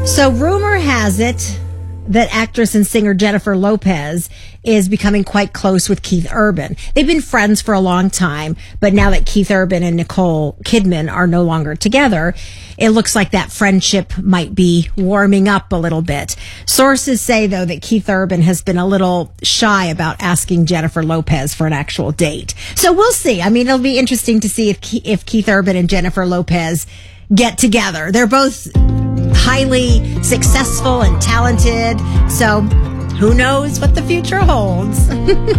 So rumor has it that actress and singer Jennifer Lopez is becoming quite close with Keith Urban. They've been friends for a long time, but now that Keith Urban and Nicole Kidman are no longer together, it looks like that friendship might be warming up a little bit. Sources say, though, that Keith Urban has been a little shy about asking Jennifer Lopez for an actual date. So we'll see. I mean, it'll be interesting to see if Keith Urban and Jennifer Lopez get together. They're both highly successful and talented, so who knows what the future holds.